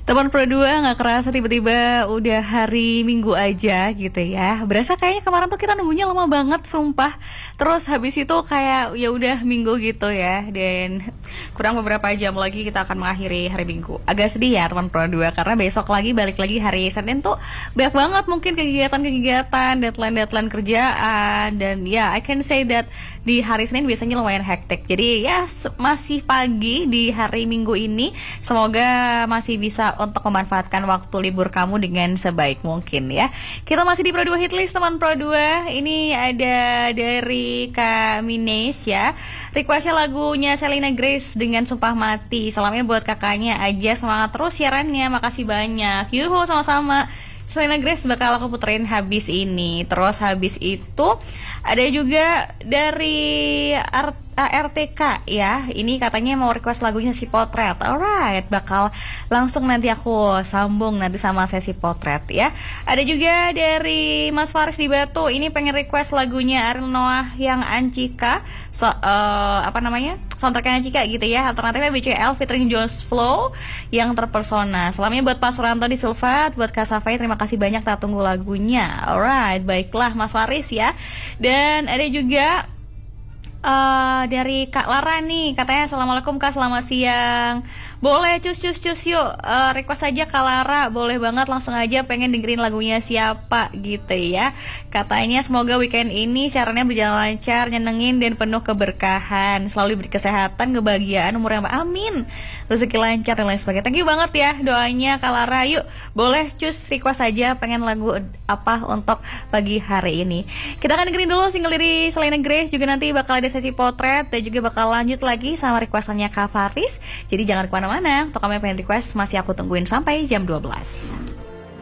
Teman Pro 2 nggak kerasa tiba-tiba udah hari Minggu aja gitu ya. Berasa kayaknya kemarin tuh kita nunggunya lama banget sumpah. Terus habis itu kayak ya udah Minggu gitu ya. Dan kurang beberapa jam lagi kita akan mengakhiri hari Minggu. Agak sedih ya teman Pro 2 karena besok lagi balik lagi hari Senin tuh banyak banget mungkin kegiatan-kegiatan, deadline-deadline kerjaan. Dan ya I can say that di hari Senin biasanya lumayan hektik. Jadi ya masih pagi di hari Minggu ini. Semoga masih bisa untuk memanfaatkan waktu libur kamu dengan sebaik mungkin ya. Kita masih di Pro 2 Hitlist teman Pro 2. Ini ada dari Kak Mines ya. Requestnya lagunya Selena Grace dengan Sumpah Mati. Salamnya buat kakaknya aja, semangat terus siarannya. Makasih banyak. Yuhu, sama-sama. Selena Grace bakal aku puterin habis ini. Terus habis itu ada juga dari RTK ya. Ini katanya mau request lagunya Si Potret. Alright, bakal langsung nanti aku sambung nanti sama sesi potret ya. Ada juga dari Mas Faris di Batu. Ini pengen request lagunya Ariel Noah yang Ancika. Apa namanya? Soundtracknya Ancika gitu ya. Alternatifnya BCL featuring Josh Flow yang terpersona. Selamanya buat Pak Suranto di Sulfat, buat Kak Safai, terima kasih banyak, tak tunggu lagunya. Alright, baiklah Mas Faris ya. Dan ada juga dari Kak Lara nih, katanya Assalamualaikum Kak, selamat siang. Boleh cus yuk, request aja Kak Lara, boleh banget, langsung aja pengen dengerin lagunya siapa gitu ya. Katanya semoga weekend ini siarannya berjalan lancar, nyenengin dan penuh keberkahan, selalu diberi kesehatan, kebahagiaan, umur yang amin, rezeki lancar dan lain sebagainya. Thank you banget ya doanya Kak Lara. Yuk boleh cus request aja pengen lagu apa untuk pagi hari ini. Kita akan dengerin dulu single dari Selena Grace, juga nanti bakal ada sesi potret dan juga bakal lanjut lagi sama requestannya Kak Faris. Jadi jangan kemana-mana, untuk kamu yang pengen request masih aku tungguin sampai jam 12.